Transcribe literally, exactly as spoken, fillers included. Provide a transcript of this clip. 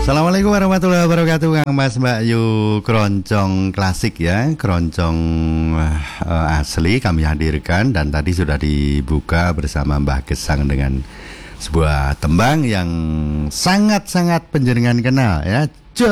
Assalamualaikum warahmatullahi wabarakatuh, Kang Mas Mbak Yu. Keroncong klasik ya, keroncong uh, asli kami hadirkan. Dan tadi sudah dibuka bersama Mbah Gesang dengan sebuah tembang yang sangat-sangat penjenengan kenal ya.